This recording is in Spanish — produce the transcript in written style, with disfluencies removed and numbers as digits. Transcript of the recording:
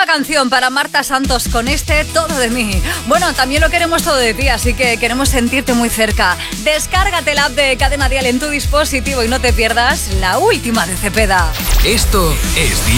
canción para Marta Santos con este Todo de mí. Bueno, también lo queremos todo de ti, así que queremos sentirte muy cerca. Descárgate la app de Cadena Dial en tu dispositivo y no te pierdas la última de Cepeda. Esto es Dial.